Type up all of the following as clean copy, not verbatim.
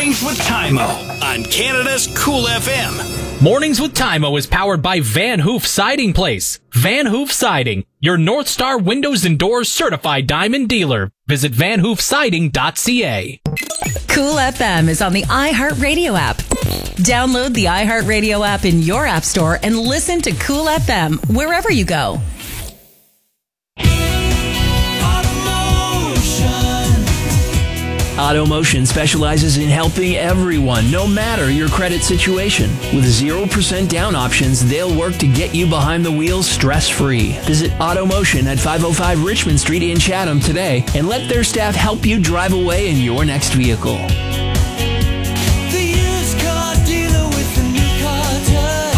Mornings with Tymo on Canada's Cool FM. Mornings with Tymo is powered by Van Hoof Siding Place. Van Hoof Siding, your North Star Windows and Doors certified diamond dealer. Visit vanhoofsiding.ca. Cool FM is on the iHeartRadio app. Download the iHeartRadio app in your app store and listen to Cool FM wherever you go. AutoMotion specializes in helping everyone, no matter your credit situation. With 0% down options, they'll work to get you behind the wheel stress-free. Visit AutoMotion at 505 Richmond Street in Chatham today and let their staff help you drive away in your next vehicle. The used car dealer with the new car touch.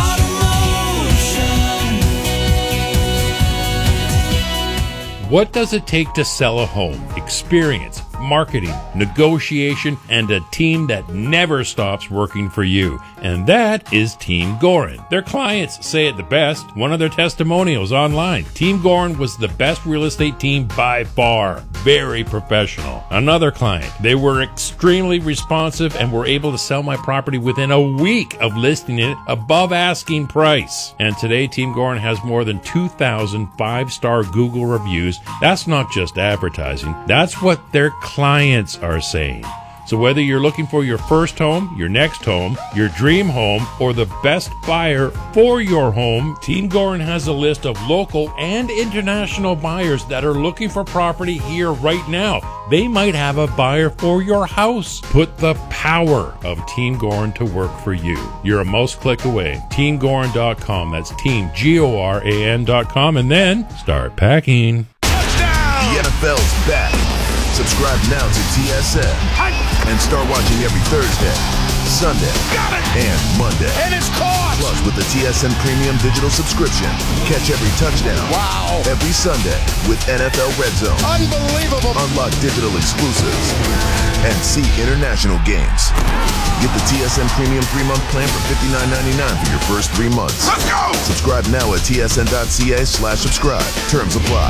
AutoMotion. What does it take to sell a home? Experience, marketing, negotiation, and a team that never stops working for you. And that is Team Gorin. Their clients say it the best. One of their testimonials online. Team Gorin was the best real estate team by far. Very professional. Another client. They were extremely responsive and were able to sell my property within a week of listing it above asking price. And today, Team Gorin has more than 2,000 5-star Google reviews. That's not just advertising. That's what their clients are saying. So whether you're looking for your first home, your next home, your dream home, or the best buyer for your home, Team Gorin has a list of local and international buyers that are looking for property here right now. They might have a buyer for your house. Put the power of Team Gorin to work for you. You're a mouse click away. TeamGorin.com. That's Team Goran.com. And then start packing. Touchdown! The NFL's back. Subscribe now to TSN and start watching every Thursday, Sunday, and Monday. And it's caught! Plus, with the TSN Premium Digital subscription, catch every touchdown. Wow! Every Sunday with NFL Red Zone. Unbelievable! Unlock digital exclusives and see international games. Get the TSN Premium 3-month plan for $59.99 for your first 3 months. Let's go! Subscribe now at tsn.ca/subscribe. Terms apply.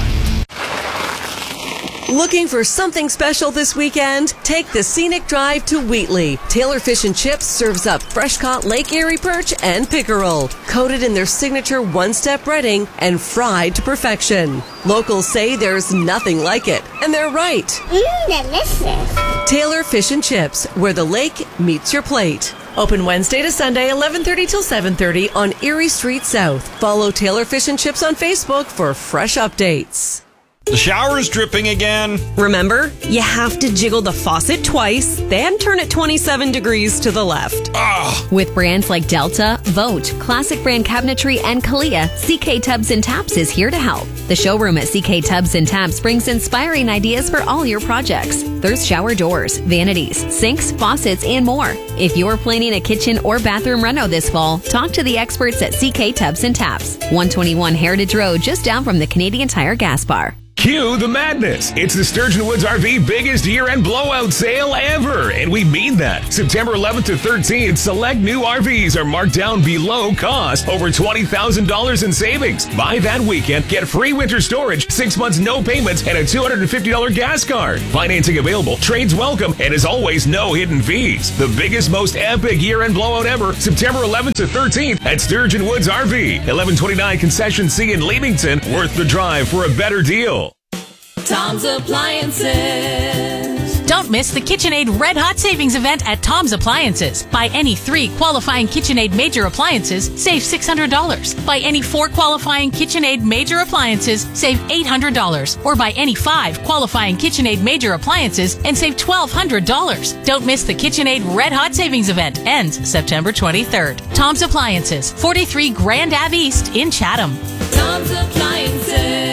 Looking for something special this weekend? Take the scenic drive to Wheatley. Taylor Fish and Chips serves up fresh-caught Lake Erie perch and pickerel, coated in their signature one-step breading and fried to perfection. Locals say there's nothing like it, and they're right. Delicious. Taylor Fish and Chips, where the lake meets your plate. Open Wednesday to Sunday, 11:30 till 7:30 on Erie Street South. Follow Taylor Fish and Chips on Facebook for fresh updates. The shower is dripping again. Remember, you have to jiggle the faucet twice, then turn it 27 degrees to the left. Ugh. With brands like Delta, Vote, Classic Brand Cabinetry, and Kalia, CK Tubs and Taps is here to help. The showroom at CK Tubs and Taps brings inspiring ideas for all your projects. There's shower doors, vanities, sinks, faucets, and more. If you're planning a kitchen or bathroom reno this fall, talk to the experts at CK Tubs and Taps. 121 Heritage Road, just down from the Canadian Tire gas bar. Cue the madness. It's the Sturgeon Woods RV biggest year-end blowout sale ever, and we mean that. September 11th to 13th, select new RVs are marked down below cost, over $20,000 in savings. Buy that weekend, get free winter storage, 6 months no payments, and a $250 gas card. Financing available, trades welcome, and as always, no hidden fees. The biggest, most epic year-end blowout ever, September 11th to 13th at Sturgeon Woods RV, 1129 Concession C in Leamington. Worth the drive for a better deal. Tom's Appliances. Don't miss the KitchenAid Red Hot Savings event at Tom's Appliances. Buy any 3 qualifying KitchenAid major appliances, save $600. Buy any 4 qualifying KitchenAid major appliances, save $800. Or buy any 5 qualifying KitchenAid major appliances and save $1,200. Don't miss the KitchenAid Red Hot Savings event. Ends September 23rd. Tom's Appliances, 43 Grand Ave East in Chatham. Tom's Appliances.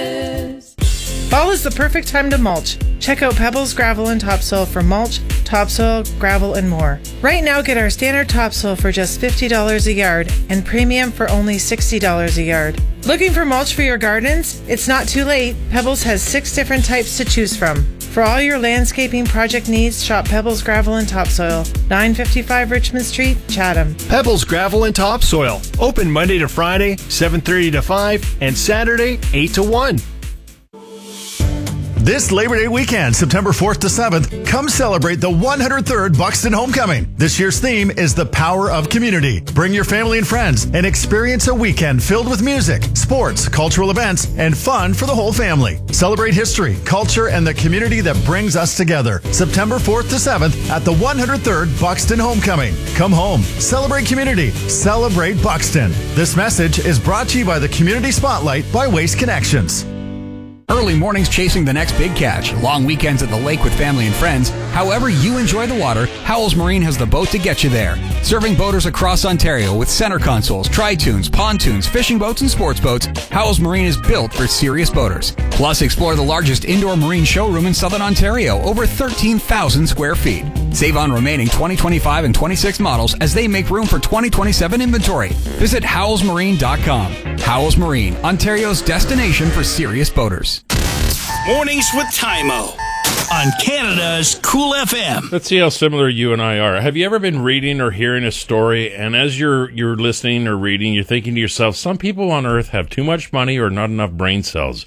Fall is the perfect time to mulch. Check out Pebbles Gravel and Topsoil for mulch, topsoil, gravel, and more. Right now, get our standard topsoil for just $50 a yard and premium for only $60 a yard. Looking for mulch for your gardens? It's not too late. Pebbles has 6 different types to choose from. For all your landscaping project needs, shop Pebbles Gravel and Topsoil, 955 Richmond Street, Chatham. Pebbles Gravel and Topsoil. Open Monday to Friday, 7:30 to 5, and Saturday, 8 to 1. This Labor Day weekend, September 4th to 7th, come celebrate the 103rd Buxton Homecoming. This year's theme is the power of community. Bring your family and friends and experience a weekend filled with music, sports, cultural events, and fun for the whole family. Celebrate history, culture, and the community that brings us together. September 4th to 7th at the 103rd Buxton Homecoming. Come home, celebrate community, celebrate Buxton. This message is brought to you by the Community Spotlight by Waste Connections. Early mornings chasing the next big catch, long weekends at the lake with family and friends. However you enjoy the water, Howells Marine has the boat to get you there. Serving boaters across Ontario with center consoles, tri-tunes, pontoons, fishing boats, and sports boats, Howells Marine is built for serious boaters. Plus, explore the largest indoor marine showroom in Southern Ontario, over 13,000 square feet. Save on remaining 2025 and 26 models as they make room for 2027 inventory. Visit howellsmarine.com. Howells Marine, Ontario's destination for serious boaters. Mornings with Tymo on Canada's Cool FM. Let's see how similar you and I are. Have you ever been reading or hearing a story, and as you're listening or reading, you're thinking to yourself, some people on Earth have too much money or not enough brain cells?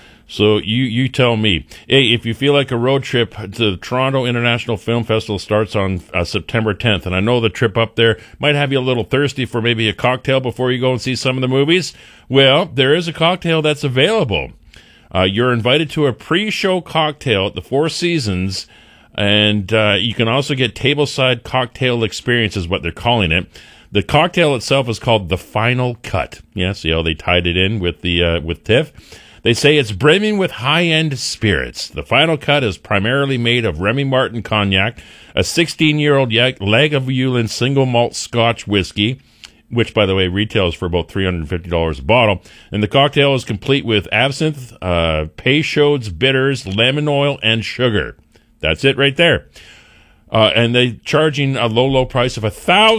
So you tell me. Hey, if you feel like a road trip to the Toronto International Film Festival starts on September 10th, and I know the trip up there might have you a little thirsty for maybe a cocktail before you go and see some of the movies, well, there is a cocktail that's available. You're invited to a pre-show cocktail at the Four Seasons, and you can also get tableside cocktail experience is what they're calling it. The cocktail itself is called The Final Cut. Yeah, see how they tied it in with TIFF? They say it's brimming with high-end spirits. The Final Cut is primarily made of Remy Martin cognac, a 16-year-old Lagavulin single malt Scotch whiskey, which, by the way, retails for about $350 a bottle. And the cocktail is complete with absinthe, Peychaud's bitters, lemon oil, and sugar. That's it right there. And they're charging a low price of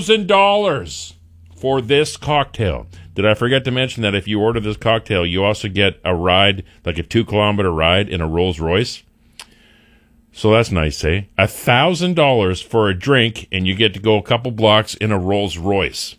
$1,000 for this cocktail. Did I forget to mention that if you order this cocktail, you also get a ride, like a 2-kilometer ride in a Rolls Royce? So that's nice, eh? $1,000 for a drink, and you get to go a couple blocks in a Rolls Royce.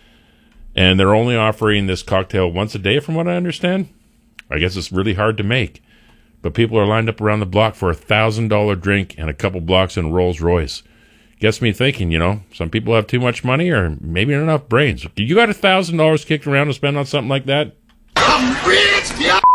And they're only offering this cocktail once a day, from what I understand. I guess it's really hard to make. But people are lined up around the block for a $1,000 drink and a couple blocks in Rolls Royce. Gets me thinking, some people have too much money or maybe not enough brains. You got $1,000 kicked around to spend on something like that? I'm rich, yeah.